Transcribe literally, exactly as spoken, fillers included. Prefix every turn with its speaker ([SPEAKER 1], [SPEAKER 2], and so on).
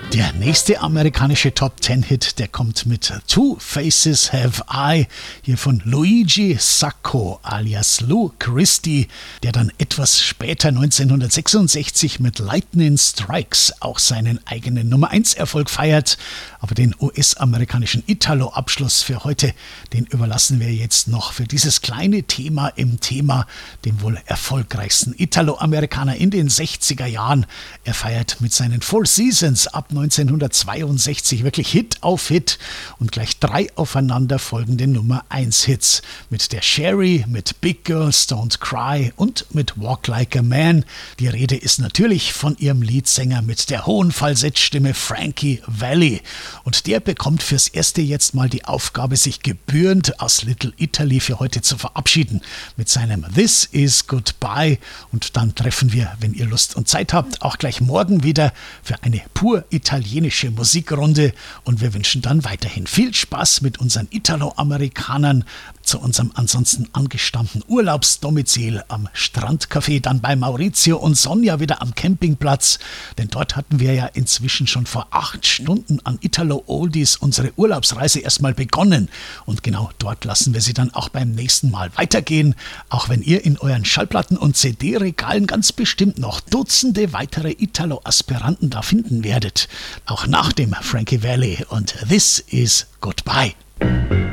[SPEAKER 1] Der nächste amerikanische Top Ten Hit, der kommt mit Two Faces Have I, hier von Luigi Sacco alias Lou Christie, der dann etwas später neunzehnhundertsechsundsechzig mit Lightning Strikes auch seinen eigenen Nummer eins Erfolg feiert. Aber den U S-amerikanischen Italo-Abschluss für heute, den überlassen wir jetzt noch für dieses kleine Thema im Thema, dem wohl erfolgreichsten Italo-Amerikaner in den sechziger Jahren. Er feiert mit seinen Four Seasons ab neunzehnhundertzweiundsechzig wirklich Hit auf Hit und gleich drei aufeinander folgende Nummer eins Hits mit der Sherry, mit Big Girls Don't Cry und mit Walk Like a Man. Die Rede ist natürlich von ihrem Leadsänger mit der hohen Falsettstimme Frankie Valli. Und der bekommt fürs Erste jetzt mal die Aufgabe, sich gebührend aus Little Italy für heute zu verabschieden mit seinem This Is Goodbye. Und dann treffen wir, wenn ihr Lust und Zeit habt, auch gleich morgen wieder für eine pur italienische Musikrunde. Und wir wünschen dann weiterhin viel Spaß mit unseren Italo-Amerikanern zu unserem ansonsten angestammten Urlaubsdomizil am Strandcafé, dann bei Maurizio und Sonja wieder am Campingplatz, denn dort hatten wir ja inzwischen schon vor acht Stunden an Italo-Oldies unsere Urlaubsreise erstmal begonnen und genau dort lassen wir sie dann auch beim nächsten Mal weitergehen, auch wenn ihr in euren Schallplatten- und C D-Regalen ganz bestimmt noch Dutzende weitere Italo-Aspiranten da finden werdet, auch nach dem Frankie Valli und This Is Goodbye.